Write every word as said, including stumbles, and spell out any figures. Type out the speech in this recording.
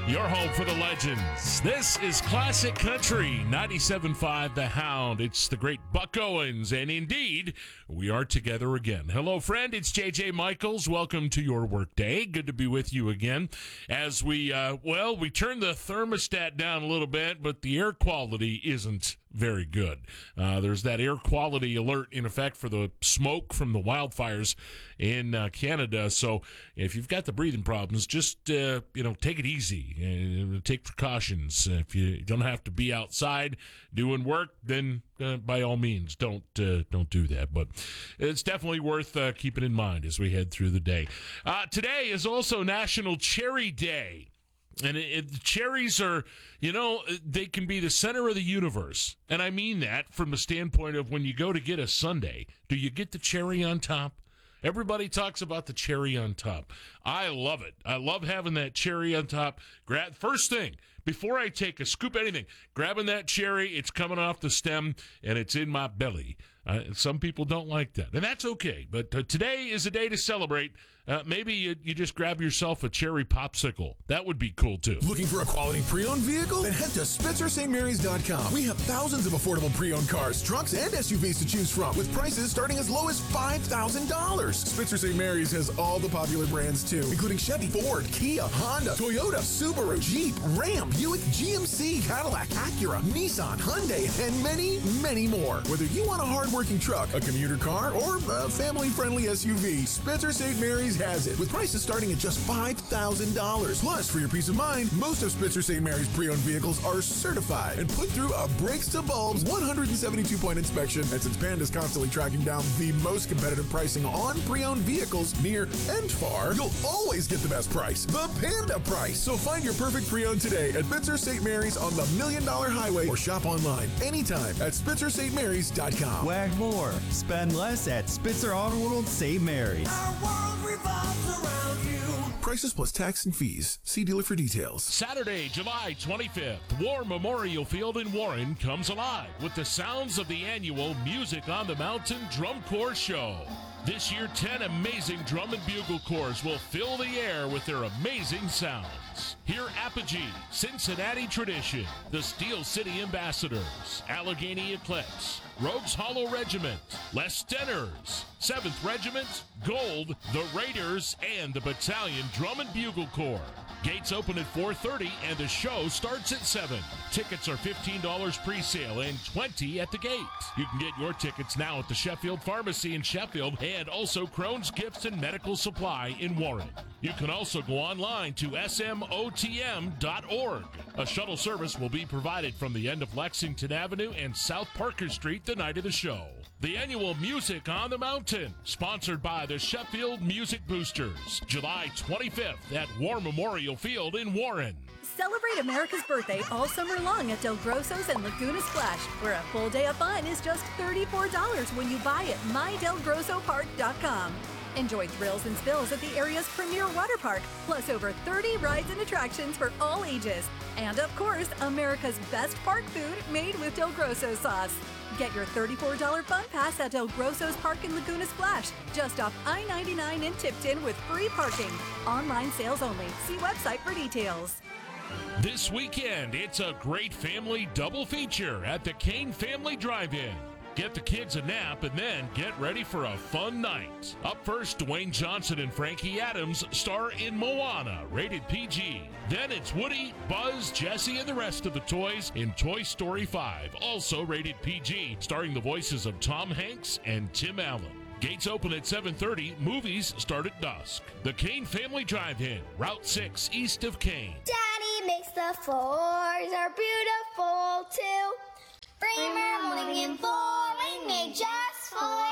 Your home for the legends. This is Classic Country, ninety-seven point five The Hound. It's the great Buck Owens, and indeed, we are together again. Hello, friend. It's J J Michaels. Welcome to your workday. Good to be with you again. As we, uh, well, we turn the thermostat down a little bit, but the air quality isn't very good. Uh, there's that air quality alert in effect for the smoke from the wildfires in uh, Canada. So if you've got the breathing problems, just, uh, you know, take it easy. Uh, take precautions. If you don't have to be outside doing work, then uh, by all means, don't uh, don't do that. But it's definitely worth uh, keeping in mind as we head through the day. Uh, today is also National Cherry Day. And it, it, cherries are, you know, they can be the center of the universe. And I mean that from the standpoint of when you go to get a sundae, do you get the cherry on top? Everybody talks about the cherry on top. I love it. I love having that cherry on top. Grab, first thing, before I take a scoop, anything, grabbing that cherry, it's coming off the stem, and it's in my belly. Uh, some people don't like that, and that's okay. But uh, today is a day to celebrate. Uh, maybe you, you just grab yourself a cherry popsicle. That would be cool, too. Looking for a quality pre-owned vehicle? Then head to Spitzer Saint Marys dot com. We have thousands of affordable pre-owned cars, trucks, and S U Vs to choose from, with prices starting as low as five thousand dollars. Spitzer Saint Marys has all the popular brands, too, including Chevy, Ford, Kia, Honda, Toyota, Subaru, Jeep, Ram, Buick, G M C, Cadillac, Acura, Nissan, Hyundai, and many, many more. Whether you want a hard-working truck, a commuter car, or a family-friendly S U V, Spitzer Saint Marys has it, with prices starting at just five thousand dollars. Plus, for your peace of mind, most of Spitzer Saint Marys pre-owned vehicles are certified and put through a brakes-to-bulbs one hundred seventy-two point inspection. And since Panda's constantly tracking down the most competitive pricing on pre-owned vehicles near and far, you'll always get the best price, the Panda price. So find your perfect pre-owned today at Spitzer Saint Marys on the Million Dollar Highway, or shop online anytime at Spitzer Saint Marys dot com. Wag more. Spend less at Spitzer Auto World Saint Marys. Our world revolves around you. Prices plus tax and fees. See dealer for details. Saturday, July twenty-fifth, War Memorial Field in Warren comes alive with the sounds of the annual Music on the Mountain Drum Corps Show. This year, ten amazing drum and bugle corps will fill the air with their amazing sounds. Hear Apogee, Cincinnati Tradition, the Steel City Ambassadors, Allegheny Eclipse, Rogues Hollow Regiment, Les Stenners, seventh Regiment, Gold, the Raiders, and the Battalion Drum and Bugle Corps. Gates open at four thirty and the show starts at seven. Tickets are fifteen dollars pre-sale and twenty dollars at the gate. You can get your tickets now at the Sheffield Pharmacy in Sheffield and also Crohn's Gifts and Medical Supply in Warren. You can also go online to S M O T M dot org. A shuttle service will be provided from the end of Lexington Avenue and South Parker Street the night of the show. The annual Music on the Mountain, sponsored by the Sheffield Music Boosters, July twenty-fifth at War Memorial Field in Warren. Celebrate America's birthday all summer long at Del Grosso's and Laguna Splash, where a full day of fun is just thirty-four dollars when you buy at my del grosso park dot com. Enjoy thrills and spills at the area's premier water park, plus over thirty rides and attractions for all ages. And of course, America's best park food made with Del Grosso sauce. Get your thirty-four dollars fun pass at Del Grosso's Park in Laguna Splash, just off I ninety-nine in Tipton with free parking. Online sales only. See website for details. This weekend, it's a great family double feature at the Kane Family Drive-In. Get the kids a nap and then get ready for a fun night. Up first, Dwayne Johnson and Frankie Adams star in Moana, rated P G. Then it's Woody, Buzz, Jesse, and the rest of the toys in Toy Story five, also rated P G, starring the voices of Tom Hanks and Tim Allen. Gates open at seven thirty. Movies start at dusk. The Kane Family Drive-In, Route six, east of Kane. Daddy makes the floors are beautiful too. Bring morning and flooring made just for